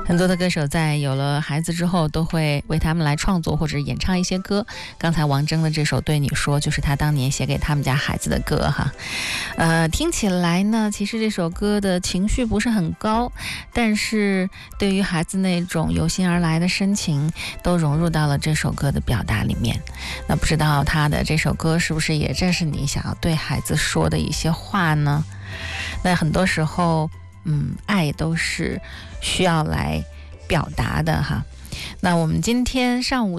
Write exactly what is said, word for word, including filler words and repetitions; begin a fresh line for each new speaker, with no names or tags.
很多的歌手在有了孩子之后都会为他们来创作或者演唱一些歌。刚才王铮的这首《对你说》就是他当年写给他们家孩子的歌哈。呃，听起来呢，其实这首歌的情绪不是很高，但是对于孩子那种由心而来的深情都融入到了这首歌的表达里面。那不知道他的这首歌是不是也正是你想要对孩子说的一些话呢？那很多时候嗯，爱都是需要来表达的哈。那我们今天上午